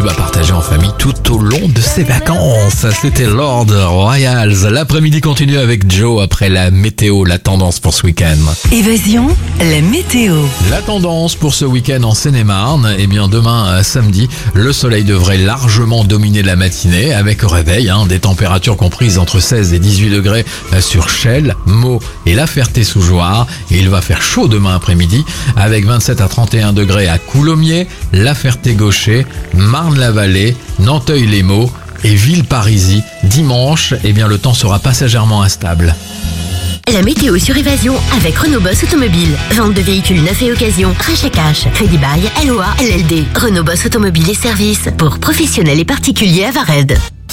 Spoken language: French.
tube à partager en famille tout au long de ses vacances. C'était Lord Royals. L'après-midi continue avec Joe après la météo, la tendance pour ce week-end. Évasion, la météo. La tendance pour ce week-end en Seine-et-Marne, demain samedi, le soleil devrait largement dominer la matinée avec au réveil des températures comprises entre 16 et 18 degrés sur Chelles, Meaux et La Ferté-sous-Jouarre. Et il va faire chaud demain après-midi avec 27 à 31 degrés à Coulommiers, La Ferté-Gaucher, Marne-la-Vallée, Nanteuil-les-Maux et Villeparisis. Dimanche, le temps sera passagèrement instable. La météo sur Évasion avec Renault Boss Automobile. Vente de véhicules neufs et occasion, rachat cash, crédit bail, LOA, LLD. Renault Boss Automobile et services pour professionnels et particuliers à Vared.